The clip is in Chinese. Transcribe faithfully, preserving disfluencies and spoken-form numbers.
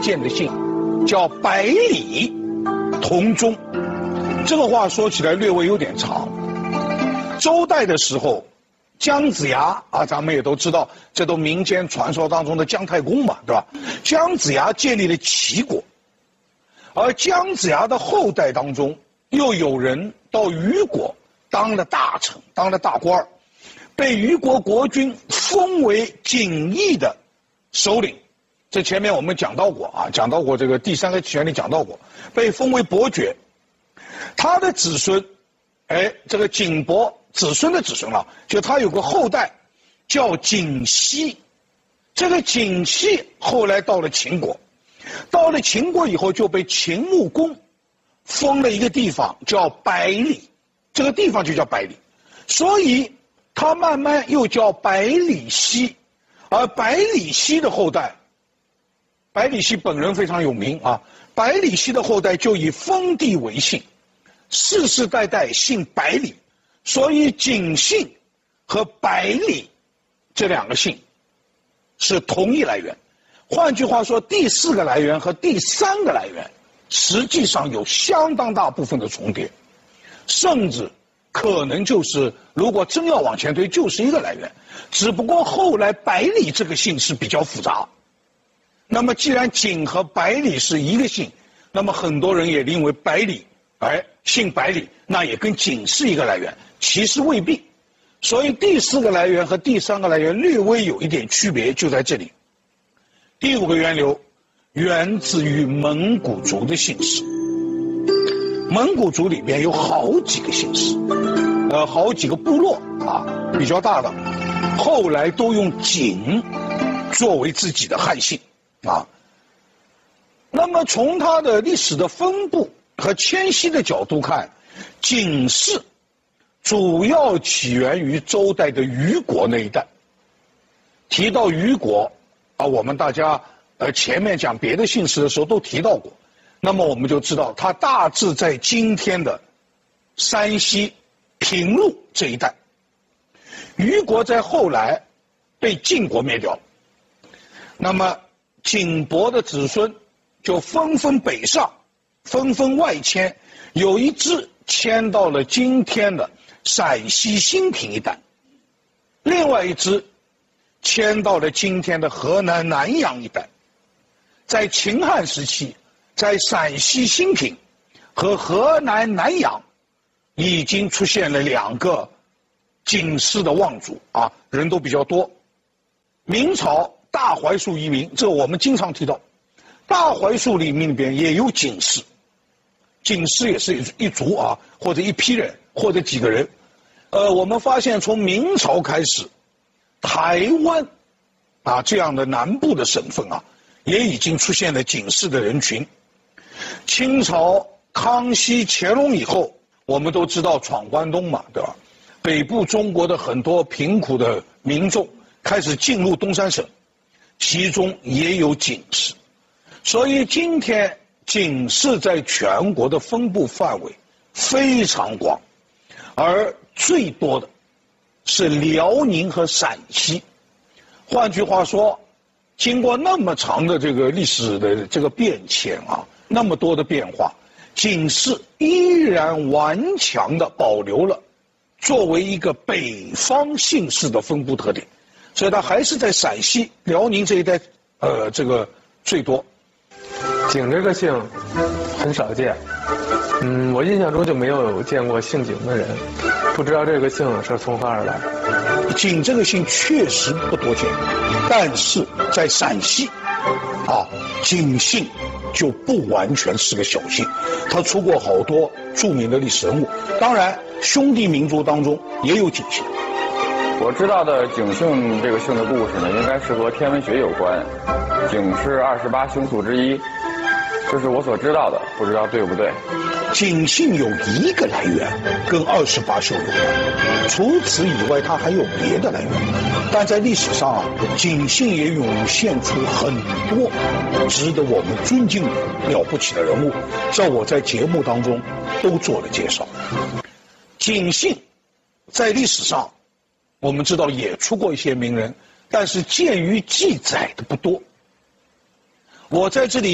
见的姓，叫百里同宗。这个话说起来略微有点长。周代的时候，姜子牙啊，咱们也都知道，这都民间传说当中的姜太公嘛，对吧？姜子牙建立了齐国，而姜子牙的后代当中，又有人到虞国当了大臣，当了大官儿，被虞国国君封为锦邑的首领。这前面我们讲到过啊，讲到过这个第三个权力讲到过，被封为伯爵。他的子孙，哎，这个景伯子孙的子孙了，就他有个后代叫景熙。这个景熙后来到了秦国，到了秦国以后就被秦穆公封了一个地方叫百里，这个地方就叫百里，所以他慢慢又叫百里奚。而百里奚的后代，百里奚本人非常有名啊，百里奚的后代就以封地为姓，世世代代姓百里，所以景姓和百里这两个姓是同一来源。换句话说，第四个来源和第三个来源实际上有相当大部分的重叠，甚至可能就是如果真要往前推，就是一个来源。只不过后来百里这个姓是比较复杂。那么既然景和百里是一个姓，那么很多人也认为百里，哎，姓百里，那也跟景是一个来源，其实未必。所以第四个来源和第三个来源略微有一点区别，就在这里。第五个源流源自于蒙古族的姓氏。蒙古族里面有好几个姓氏，呃，好几个部落啊，比较大的，后来都用景作为自己的汉姓啊。那么从它的历史的分布和迁徙的角度看，景氏主要起源于周代的虞国那一带。提到虞国啊，我们大家呃前面讲别的姓氏的时候都提到过，那么我们就知道它大致在今天的山西平陆这一带。虞国在后来被晋国灭掉，那么景伯的子孙就纷纷北上，纷纷外迁，有一支迁到了今天的陕西兴平一带，另外一支迁到了今天的河南南阳一带。在秦汉时期，在陕西兴平和河南南阳已经出现了两个景氏的望族啊，人都比较多。明朝大槐树移民，这我们经常提到，大槐树里面里边也有景氏，景氏也是一族啊，或者一批人，或者几个人。呃，我们发现从明朝开始，台湾啊这样的南部的省份啊，也已经出现了景氏的人群。清朝康熙、乾隆以后，我们都知道闯关东嘛，对吧？北部中国的很多贫苦的民众开始进入东三省，其中也有景氏。所以今天景氏在全国的分布范围非常广，而最多的是辽宁和陕西。换句话说，经过那么长的这个历史的这个变迁啊，那么多的变化，景氏依然顽强地保留了作为一个北方姓氏的分布特点，所以它还是在陕西、辽宁这一带，呃，这个最多。 景这个姓很少见，嗯，我印象中就没有见过姓景的人，不知道这个姓是从何而来。 景这个姓确实不多见，但是在陕西，啊，景姓就不完全是个小姓，他出过好多著名的历史人物。当然，兄弟民族当中也有景姓。 我知道的景姓这个姓的故事呢，应该是和天文学有关。景是二十八星宿之一，这是我所知道的，不知道对不对。 景姓有一个来源跟二十八宿有关，除此以外它还有别的来源，但在历史上啊，景姓也涌现出很多值得我们尊敬了不起的人物，这我在节目当中都做了介绍。景姓在历史上我们知道也出过一些名人，但是鉴于记载的不多，我在这里